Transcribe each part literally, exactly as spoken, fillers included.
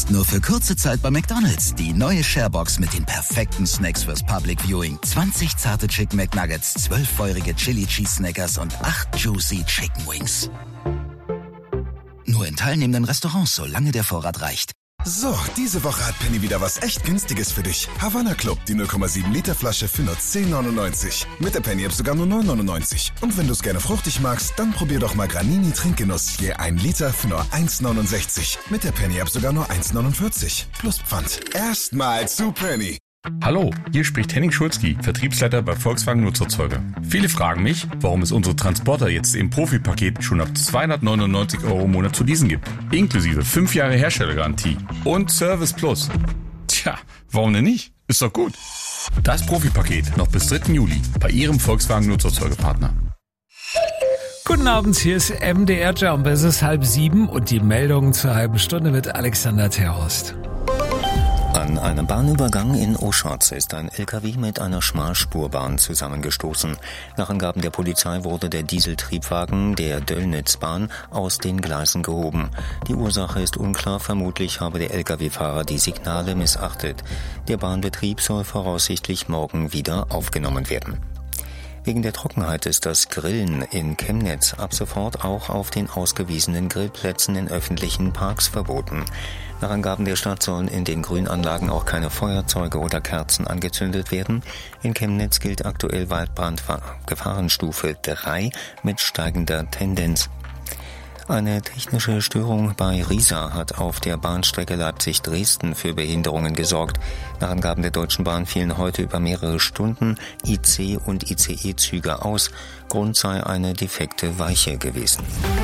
Jetzt nur für kurze Zeit bei McDonald's. Die neue Sharebox mit den perfekten Snacks fürs Public Viewing. zwanzig zarte Chicken McNuggets, zwölf feurige Chili Cheese Snackers und acht juicy Chicken Wings. Nur in teilnehmenden Restaurants, solange der Vorrat reicht. So, diese Woche hat Penny wieder was echt Günstiges für dich. Havanna Club, die null Komma sieben Liter Flasche für nur zehn neunundneunzig. Mit der Penny-App sogar nur neun neunundneunzig. Und wenn du es gerne fruchtig magst, dann probier doch mal Granini Trinkgenuss. Je ein Liter für nur eins neunundsechzig. Mit der Penny-App sogar nur eins neunundvierzig. Plus Pfand. Erstmal zu Penny. Hallo, hier spricht Henning Schulzki, Vertriebsleiter bei Volkswagen Nutzerzeuger. Viele fragen mich, warum es unsere Transporter jetzt im Profi-Paket schon ab zweihundertneunundneunzig Euro im Monat zu leasen gibt. Inklusive fünf Jahre Herstellergarantie und Service Plus. Tja, warum denn nicht? Ist doch gut. Das Profi-Paket noch bis dritten Juli bei Ihrem Volkswagen Nutzerzeugerpartner. Guten Abend, hier ist M D R Jump. Es ist halb sieben und die Meldung zur halben Stunde mit Alexander Terhorst. An einem Bahnübergang in Oschatz ist ein L K W mit einer Schmalspurbahn zusammengestoßen. Nach Angaben der Polizei wurde der Dieseltriebwagen der Döllnitzbahn aus den Gleisen gehoben. Die Ursache ist unklar, vermutlich habe der L K W-Fahrer die Signale missachtet. Der Bahnbetrieb soll voraussichtlich morgen wieder aufgenommen werden. Wegen der Trockenheit ist das Grillen in Chemnitz ab sofort auch auf den ausgewiesenen Grillplätzen in öffentlichen Parks verboten. Nach Angaben der Stadt sollen in den Grünanlagen auch keine Feuerzeuge oder Kerzen angezündet werden. In Chemnitz gilt aktuell Waldbrandgefahrenstufe drei mit steigender Tendenz. Eine technische Störung bei Riesa hat auf der Bahnstrecke Leipzig-Dresden für Behinderungen gesorgt. Nach Angaben der Deutschen Bahn fielen heute über mehrere Stunden I C- und I C E-Züge aus. Grund sei eine defekte Weiche gewesen.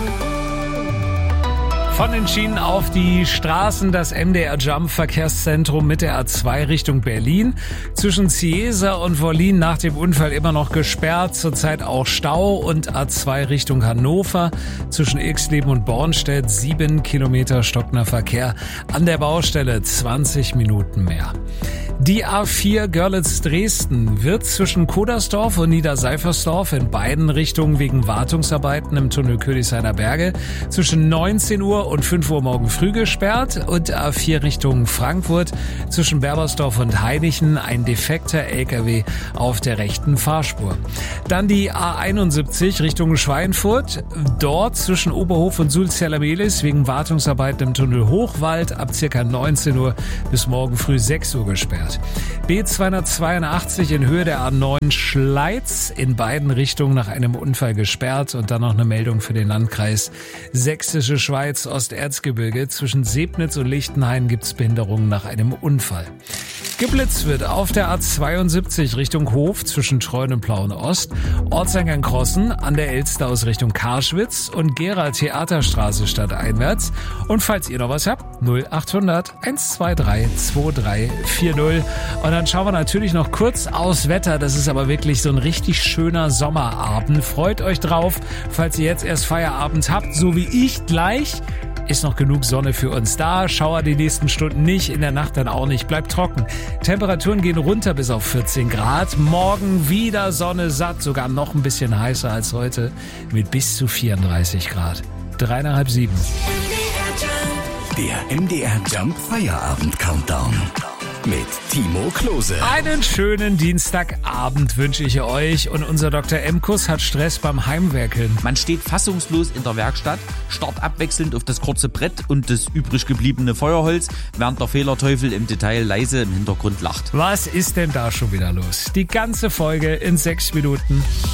Von den Schienen auf die Straßen, das M D R Jump Verkehrszentrum mit der A zwei Richtung Berlin. Zwischen Ciesa und Wollin nach dem Unfall immer noch gesperrt, zurzeit auch Stau, und A zwei Richtung Hannover. Zwischen Ilksleben und Bornstedt sieben Kilometer stockender Verkehr. An der Baustelle zwanzig Minuten mehr. Die A vier Görlitz-Dresden wird zwischen Kodersdorf und Niederseifersdorf in beiden Richtungen wegen Wartungsarbeiten im Tunnel Königshainer Berge zwischen neunzehn Uhr und fünf Uhr morgen früh gesperrt, und A vier Richtung Frankfurt zwischen Berbersdorf und Heinichen ein defekter L K W auf der rechten Fahrspur. Dann die A einundsiebzig Richtung Schweinfurt, dort zwischen Oberhof und Sulzerla-Mehlis wegen Wartungsarbeiten im Tunnel Hochwald ab ca. neunzehn Uhr bis morgen früh sechs Uhr gesperrt. B zweihundertzweiundachtzig in Höhe der A neun Schleiz in beiden Richtungen nach einem Unfall gesperrt, und dann noch eine Meldung für den Landkreis Sächsische Schweiz Osterzgebirge. Zwischen Sebnitz und Lichtenhain gibt es Behinderungen nach einem Unfall. Geblitzt wird auf der A zweiundsiebzig Richtung Hof zwischen Treuen und Plauen Ost, Ortseingang Krossen an der Elster aus Richtung Karschwitz und Gera Theaterstraße stadteinwärts. Und falls ihr noch was habt, null achthundert eins zwei drei zwei drei vier null. Und dann schauen wir natürlich noch kurz aufs Wetter. Das ist aber wirklich so ein richtig schöner Sommerabend. Freut euch drauf, falls ihr jetzt erst Feierabend habt, so wie ich gleich. Ist noch genug Sonne für uns da. Schauer die nächsten Stunden nicht, in der Nacht dann auch nicht. Bleibt trocken. Temperaturen gehen runter bis auf vierzehn Grad. Morgen wieder Sonne satt, sogar noch ein bisschen heißer als heute mit bis zu vierunddreißig Grad. Drei nach halb sieben. Der M D R Jump Feierabend Countdown mit Timo Klose. Einen schönen Dienstagabend wünsche ich euch, und unser Doktor Emkus hat Stress beim Heimwerkeln. Man steht fassungslos in der Werkstatt, starrt abwechselnd auf das kurze Brett und das übrig gebliebene Feuerholz, während der Fehlerteufel im Detail leise im Hintergrund lacht. Was ist denn da schon wieder los? Die ganze Folge in sechs Minuten.